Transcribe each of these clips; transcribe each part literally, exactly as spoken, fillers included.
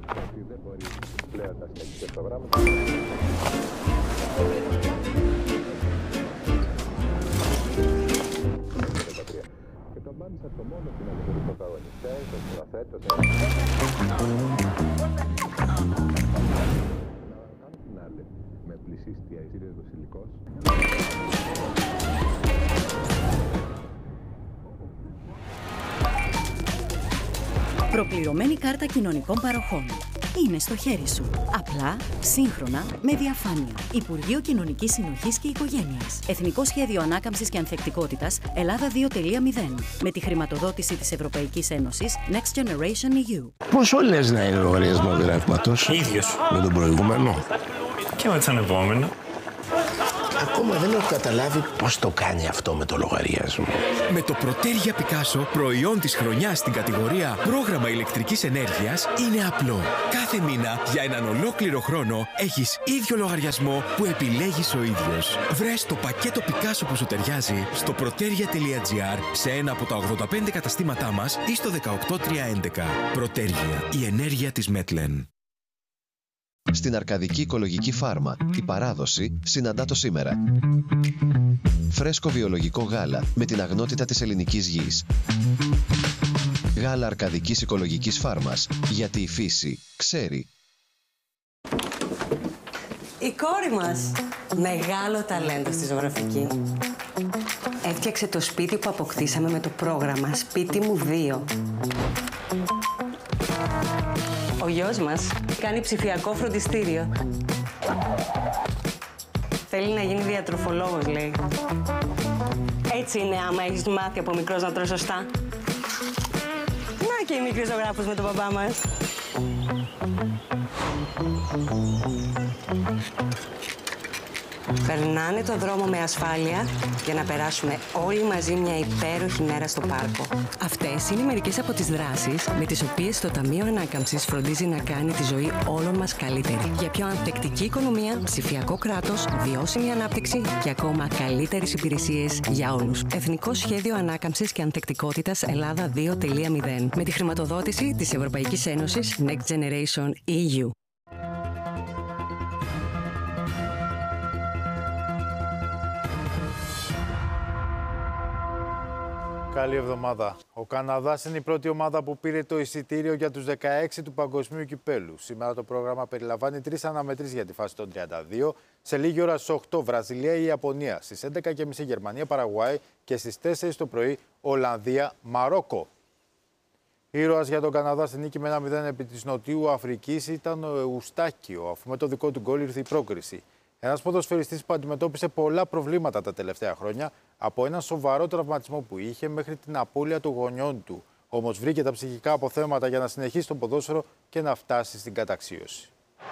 Δεν μπορεί πλέον να συνεχίσει το πρόγραμμα. Και το μάλιστα το μόνο που είναι οι πρωταγωνιστές, ο σκηνοθέτης, να κάνουν φινάλε με πλησίστια η Σύριος Βασιλικός. Προπληρωμένη κάρτα κοινωνικών παροχών. Είναι στο χέρι σου. Απλά, σύγχρονα, με διαφάνεια. Υπουργείο Κοινωνικής Συνοχής και Οικογένειας. Εθνικό Σχέδιο Ανάκαμψης και Ανθεκτικότητας Ελλάδα δύο κόμμα μηδέν. Με τη χρηματοδότηση της Ευρωπαϊκής Ένωσης Next Generation ι γιου. Πόσο λες να είναι ο λογαριασμός του ρεύματος? Ίδιος. Με τον προηγούμενο. Και με τον επόμενο. Ακόμα δεν έχω καταλάβει πώς το κάνει αυτό με το λογαριασμό. Με το Προτέρια Πικάσο, προϊόν της χρονιάς στην κατηγορία Πρόγραμμα ηλεκτρικής ενέργειας, είναι απλό. Κάθε μήνα, για έναν ολόκληρο χρόνο, έχεις ίδιο λογαριασμό που επιλέγεις ο ίδιος. Βρες το πακέτο Πικάσο που σου ταιριάζει στο προτέρια τελεία τζι άρ, σε ένα από τα ογδόντα πέντε καταστήματά μας ή στο δεκαοκτώ τριακόσια έντεκα. Προτέρια, η ενέργεια της Μέτλεν. Στην Αρκαδική Οικολογική Φάρμα, η παράδοση συναντά το σήμερα. Φρέσκο βιολογικό γάλα με την αγνότητα της ελληνικής γης. Γάλα Αρκαδικής Οικολογικής Φάρμας, γιατί η φύση ξέρει. Η κόρη μας, μεγάλο ταλέντο στη ζωγραφική, έφτιαξε το σπίτι που αποκτήσαμε με το πρόγραμμα Σπίτι μου δύο. Ο γιος μας κάνει ψηφιακό φροντιστήριο. Θέλει να γίνει διατροφολόγος, λέει. Έτσι είναι άμα έχεις μάθει από μικρός να τρως σωστά. Να και η μικρή ζωγράφος με τον μπαμπά μας. Περνάνε το δρόμο με ασφάλεια για να περάσουμε όλοι μαζί μια υπέροχη μέρα στο πάρκο. Αυτές είναι μερικές από τις δράσεις με τις οποίες το Ταμείο Ανάκαμψης φροντίζει να κάνει τη ζωή όλων μας καλύτερη. Για πιο ανθεκτική οικονομία, ψηφιακό κράτος, βιώσιμη ανάπτυξη και ακόμα καλύτερες υπηρεσίες για όλους. Εθνικό Σχέδιο Ανάκαμψης και Ανθεκτικότητας Ελλάδα δύο κόμμα μηδέν. Με τη χρηματοδότηση της Ευρωπαϊκής Ένωσης Next Generation ι γιου. Καλή εβδομάδα. Ο Καναδάς είναι η πρώτη ομάδα που πήρε το εισιτήριο για τους δεκαέξι του Παγκοσμίου Κυπέλλου. Σήμερα το πρόγραμμα περιλαμβάνει τρεις αναμετρήσεις για τη φάση των τριάντα δύο. Σε λίγη ώρα στις οκτώ Βραζιλία ή Ιαπωνία, στις έντεκα και μισή Γερμανία Παραγουάη και στις τέσσερις το πρωί Ολλανδία Μαρόκο. Ήρωας για τον Καναδά στη νίκη με ένα μηδέν επί της Νοτιού Αφρικής ήταν ο Εουστάκιο, αφού με το δικό του γκολ ήρθε η πρόκριση. Ένας ποδοσφαιριστής που αντιμετώπισε πολλά προβλήματα τα τελευταία χρόνια, από έναν σοβαρό τραυματισμό που είχε μέχρι την απώλεια των γονιών του. Όμως βρήκε τα ψυχικά αποθέματα για να συνεχίσει το ποδόσφαιρο και να φτάσει στην καταξίωση.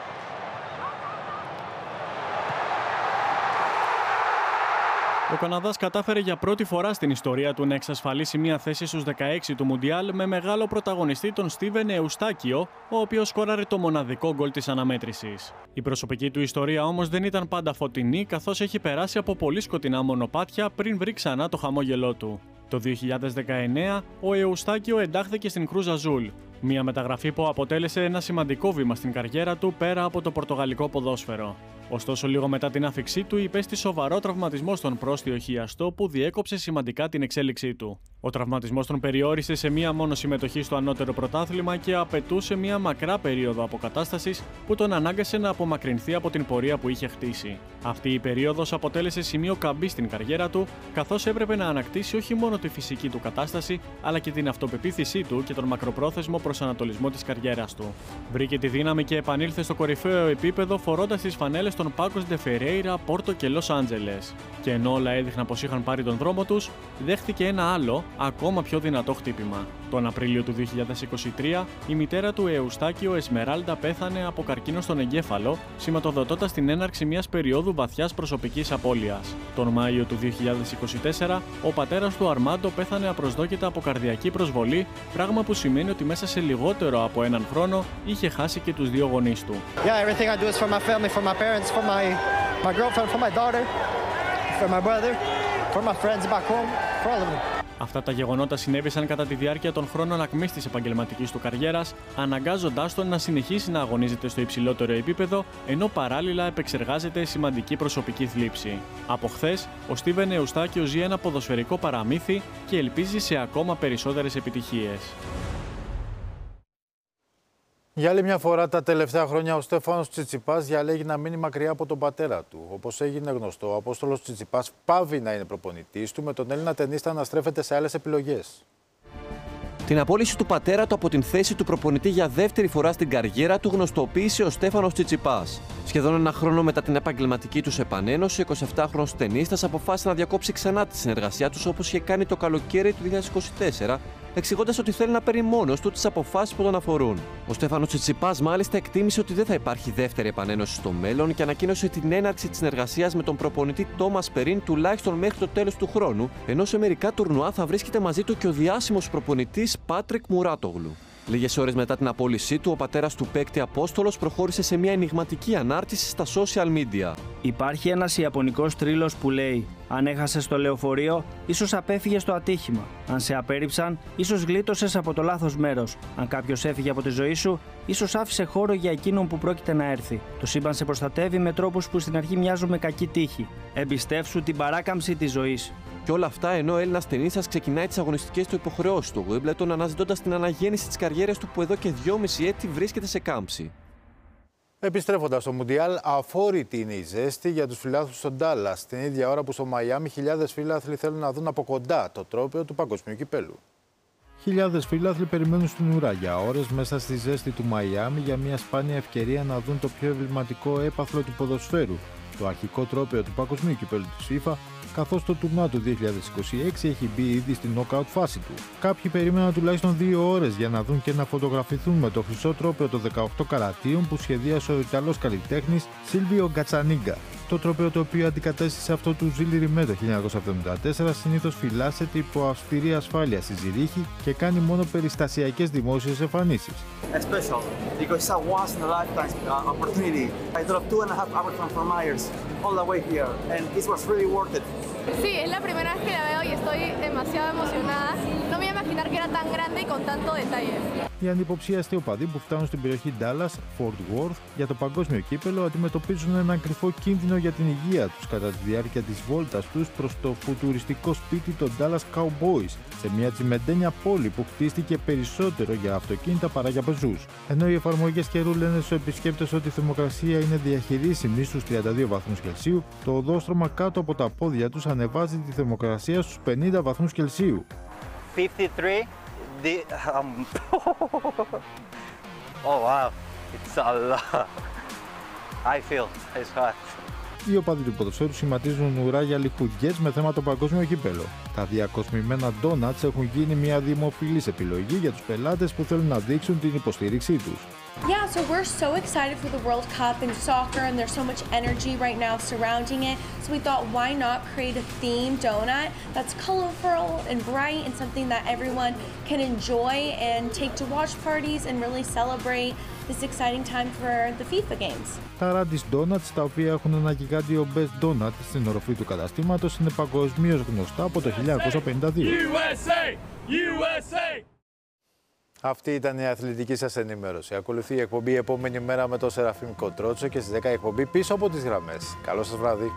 Ο Καναδάς κατάφερε για πρώτη φορά στην ιστορία του να εξασφαλίσει μια θέση στους δεκαέξι του Μουντιάλ με μεγάλο πρωταγωνιστή τον Στίβεν Εουστάκιο, ο οποίος σκόραρε το μοναδικό γκολ της αναμέτρησης. Η προσωπική του ιστορία όμως δεν ήταν πάντα φωτεινή, καθώς έχει περάσει από πολύ σκοτεινά μονοπάτια πριν βρει ξανά το χαμόγελό του. Το δύο χιλιάδες δεκαεννέα ο Εουστάκιο εντάχθηκε στην Κρούζ Αζούλ, μια μεταγραφή που αποτέλεσε ένα σημαντικό βήμα στην καριέρα του πέρα από το πορτογαλικό ποδόσφαιρο. Ωστόσο, λίγο μετά την άφιξή του, υπέστη σοβαρό τραυματισμό στον πρόστιο χιαστό που διέκοψε σημαντικά την εξέλιξή του. Ο τραυματισμός τον περιόρισε σε μία μόνο συμμετοχή στο ανώτερο πρωτάθλημα και απαιτούσε μία μακρά περίοδο αποκατάστασης που τον ανάγκασε να απομακρυνθεί από την πορεία που είχε χτίσει. Αυτή η περίοδος αποτέλεσε σημείο καμπής στην καριέρα του, καθώς έπρεπε να ανακτήσει όχι μόνο τη φυσική του κατάσταση, αλλά και την αυτοπεποίθησή του και τον μακροπρόθεσμο προσανατολισμό της καριέρας του. Βρήκε τη δύναμη και επανήλθε στο κορυφαίο επίπεδο φορώντας τις φανέλες των Πάκος Ντε Φερέιρα, Πόρτο και Λος Άντζελες. Και ενώ όλα έδειχναν πως είχαν πάρει τον δρόμο τους, δέχτηκε ένα άλλο, ακόμα πιο δυνατό χτύπημα. Τον Απρίλιο του δύο χιλιάδες είκοσι τρία, η μητέρα του Εουστάκιο Εσμεράλντα πέθανε από καρκίνο στον εγκέφαλο, σηματοδοτώντας την έναρξη μιας περίοδου βαθιάς προσωπικής απώλειας. Τον Μάιο του δύο χιλιάδες είκοσι τέσσερα, ο πατέρας του Αρμάντο πέθανε απροσδόκητα από καρδιακή προσβολή, πράγμα που σημαίνει ότι μέσα σε λιγότερο από έναν χρόνο είχε χάσει και τους δύο γονείς του. Yeah, everything I do is for my family, for my parents, for my my girlfriend, for my daughter, for my brother, for my friends back home, for all of them. Αυτά τα γεγονότα συνέβησαν κατά τη διάρκεια των χρόνων ακμής της επαγγελματικής του καριέρας, αναγκάζοντάς τον να συνεχίσει να αγωνίζεται στο υψηλότερο επίπεδο, ενώ παράλληλα επεξεργάζεται σημαντική προσωπική θλίψη. Από χθες, ο Στίβεν Εουστάκιος ζει ένα ποδοσφαιρικό παραμύθι και ελπίζει σε ακόμα περισσότερες επιτυχίες. Για άλλη μια φορά τα τελευταία χρόνια ο Στέφανος Τσιτσιπάς διαλέγει να μείνει μακριά από τον πατέρα του. Όπως έγινε γνωστό, ο Απόστολος Τσιτσιπάς πάβει να είναι προπονητής του, με τον Έλληνα τενίστα να στρέφεται σε άλλες επιλογές. Την απόλυση του πατέρα του από την θέση του προπονητή για δεύτερη φορά στην καριέρα του γνωστοποίησε ο Στέφανος Τσιτσιπάς. Σχεδόν ένα χρόνο μετά την επαγγελματική του επανένωση, ο εικοσιεπτάχρονος τενίστας αποφάσισε να διακόψει ξανά τη συνεργασία τους όπως είχε κάνει το καλοκαίρι του δύο χιλιάδες είκοσι τέσσερα, εξηγώντας ότι θέλει να παίρνει μόνος του τις αποφάσεις που τον αφορούν. Ο Στέφανος Τσιτσιπάς μάλιστα εκτίμησε ότι δεν θα υπάρχει δεύτερη επανένωση στο μέλλον και ανακοίνωσε την έναρξη της συνεργασίας με τον προπονητή Τόμας Περίν τουλάχιστον μέχρι το τέλος του χρόνου, ενώ σε μερικά τουρνουά θα βρίσκεται μαζί του και ο διάσημος προπονητής Πάτρικ Μουράτογλου. Λίγες ώρες μετά την απόλυσή του, ο πατέρας του παίκτη Απόστολος προχώρησε σε μια ενιγματική ανάρτηση στα social media. Υπάρχει ένας ιαπωνικός τρίλος που λέει: αν έχασες το λεωφορείο, ίσως απέφυγες το ατύχημα. Αν σε απέρριψαν, ίσως γλίτωσες από το λάθος μέρος. Αν κάποιος έφυγε από τη ζωή σου, ίσως άφησε χώρο για εκείνον που πρόκειται να έρθει. Το σύμπαν σε προστατεύει με τρόπους που στην αρχή μοιάζουν με κακή τύχη. Εμπιστεύσου την παράκαμψη της ζωής. Και όλα αυτά ενώ ο Έλληνας τενίστας ξεκινάει τις αγωνιστικές του υποχρεώσεις του Wimbledon, αναζητώντας την αναγέννηση της καριέρας του που εδώ και δυόμιση έτη βρίσκεται σε κάμψη. Επιστρέφοντας στο Μουντιάλ, αφόρητη είναι η ζέστη για τους φιλάθλους στον Ντάλλας, την ίδια ώρα που στο Μαϊάμι χιλιάδες φίλαθλοι θέλουν να δουν από κοντά το τρόπαιο του Παγκοσμίου Κυπέλλου. Χιλιάδες φίλαθλοι περιμένουν στην ουρά για ώρες μέσα στη ζέστη του Μαϊάμι για μια σπάνια ευκαιρία να δουν το πιο εμβληματικό έπαθλο του ποδοσφαίρου, το αρχικό τρόπαιο του Παγκοσμίου Κυπέλλου της FIFA, καθώς το τουρνουά του δύο χιλιάδες είκοσι έξι έχει μπει ήδη στην knockout φάση του. Κάποιοι περίμεναν τουλάχιστον δύο ώρες για να δουν και να φωτογραφηθούν με το χρυσό τρόπαιο των δεκαοκτώ καρατίων που σχεδίασε ο Ιταλός καλλιτέχνης Σίλβιο Γκατσανίγκα. Το τρόπαιο, το οποίο αντικατέστησε αυτό του Ζίλι Rimé το χίλια εννιακόσια εβδομήντα τέσσερα, συνήθως φυλάσσεται υπό αυστηρή ασφάλεια στη Ζηρίχη και κάνει μόνο περιστασιακές δημόσιες εμφανίσεις. Sí, es la primera vez que la veo y estoy demasiado emocionada. No me iba a imaginar que era tan grande y con tanto detalle. Οι ανυποψίαστοι οπαδοί που φτάνουν στην περιοχή Dallas, Fort Worth για το παγκόσμιο κύπελλο αντιμετωπίζουν έναν κρυφό κίνδυνο για την υγεία τους κατά τη διάρκεια της βόλτας τους προς το φουτουριστικό σπίτι των Dallas Cowboys, σε μια τσιμεντένια πόλη που χτίστηκε περισσότερο για αυτοκίνητα παρά για πεζούς. Ενώ οι εφαρμογές καιρού λένε στους επισκέπτες ότι η θερμοκρασία είναι διαχειρίσιμη στους τριάντα δύο βαθμούς Κελσίου, το οδόστρωμα κάτω από τα πόδια τους ανεβάζει τη θερμοκρασία στους πενήντα βαθμούς Κελσίου. πενήντα τρία. The, um, oh wow, it's a lot. I feel it's hot. Οι οπαδοί του ποδοσφαίρου σχηματίζουν ουρά για λιχουδιές με θέμα το παγκόσμιο κύπελλο. Τα διακοσμημένα ντόνατς έχουν γίνει μια δημοφιλής επιλογή για τους πελάτες που θέλουν να δείξουν την υποστήριξή τους. Yeah, so we're so excited for the World Cup and soccer, and there's so much energy right now surrounding it. So we thought, why not create a themed donut that's colorful and bright and something that everyone can enjoy and take to watch parties and really celebrate this exciting time for the FIFA games. Τα Radish Donuts, τα οποία έχουν ένα γιγάντιο Best Donut στην οροφή του καταστήματος, είναι παγκοσμίως γνωστά από το χίλια εννιακόσια πενήντα δύο. U S A! U S A! Αυτή ήταν η αθλητική σας ενημέρωση. Ακολουθεί η εκπομπή επόμενη μέρα με τον Σεραφείμ Κοντρότσο και στις δέκα η εκπομπή Πίσω από τις γραμμές. Καλό σας βράδυ.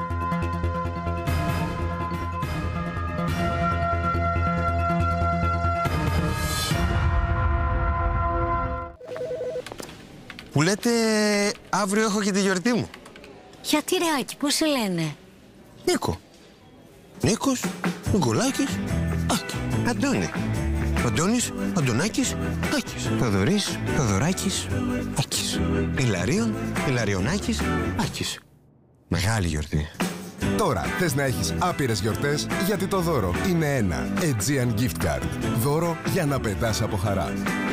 Που λέτε αύριο έχω και τη γιορτή μου. Γιατί ρε Άκη, πώς σε λένε? Νίκο. Νίκος, Νικολάκης, Άκη. Αντώνη. Αντώνης, Αντωνάκης, Άκης. Θοδωρής, Θοδωράκης, Άκης. Ηλαρίων, Ηλαριονάκης, Άκης. Μεγάλη γιορτή. Τώρα θες να έχεις άπειρες γιορτές, γιατί το δώρο είναι ένα Aegean Gift Card. Δώρο για να πετάς από χαρά.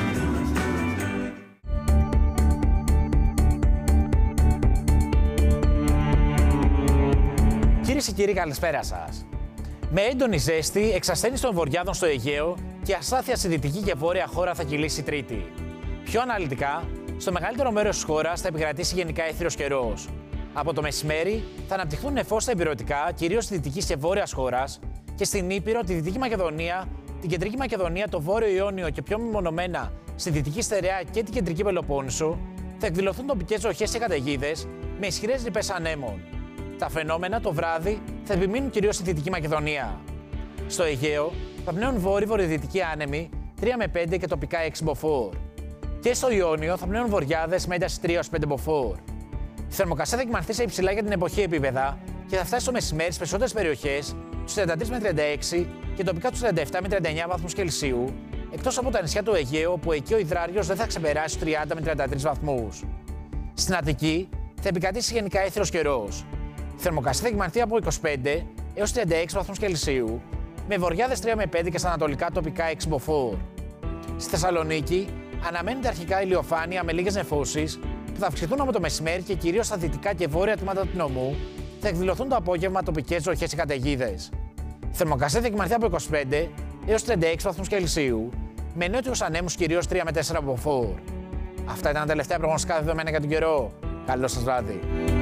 Κυρίες και κύριοι, καλησπέρα σας. Με έντονη ζέστη, εξασθένιση των βορειάδων στο Αιγαίο και αστάθεια στη δυτική και βόρεια χώρα θα κυλήσει Τρίτη. Πιο αναλυτικά, στο μεγαλύτερο μέρος της χώρας θα επικρατήσει γενικά έθριος καιρός. Από το μεσημέρι θα αναπτυχθούν νεφώς στα ηπειρωτικά, κυρίως στη δυτική και βόρεια χώρας, και και στην Ήπειρο, τη Δυτική Μακεδονία, την Κεντρική Μακεδονία, το Βόρειο Ιόνιο και πιο μεμονωμένα στη Δυτική Στερεά και την Κεντρική Πελοπόννησο, θα εκδηλωθούν τοπικές ζοχές και καταιγίδες με ισχυρές ρηπές ανέμων. Τα φαινόμενα το βράδυ θα επιμείνουν κυρίως στη Δυτική Μακεδονία. Στο Αιγαίο θα πνέουν βόρειο-βορειοδυτικοί άνεμοι τρία με πέντε και τοπικά έξι μποφόρ. Και στο Ιόνιο θα πνέουν βοριάδες με ένταση τρία έως πέντε μποφόρ. Η θερμοκρασία θα κυμανθεί σε υψηλά για την εποχή επίπεδα και θα φτάσει στο μεσημέρι στις περισσότερες περιοχές τους τριάντα τρία με τριάντα έξι και τοπικά τους τριάντα επτά με τριάντα εννέα βαθμούς Κελσίου, εκτός από τα νησιά του Αιγαίου, όπου εκεί ο υδράριος δεν θα ξεπεράσει τους τριάντα με τριάντα τρεις βαθμούς. Στην Αττική θα επικρατήσει γενικά έθριος καιρός. Η θερμοκρασία θα κυμανθεί από είκοσι πέντε έως τριάντα έξι βαθμούς Κελσίου, με βοριάδες τρία με πέντε και στα ανατολικά τοπικά έξι μποφόρ. Στη Θεσσαλονίκη αναμένεται αρχικά ηλιοφάνεια με λίγες νεφώσεις που θα αυξηθούν από το μεσημέρι και κυρίως στα δυτικά και βόρεια τμήματα του νομού θα εκδηλωθούν το απόγευμα τοπικές ζοχές και καταιγίδες. Η θερμοκρασία θα κυμανθεί από είκοσι πέντε έως τριάντα έξι βαθμούς Κελσίου, με νότιους ανέμους κυρίως τρία με τέσσερα μποφόρ. Αυτά ήταν τα τελευταία προγνωστικά δεδομένα για τον καιρό. Καλό σας βράδυ.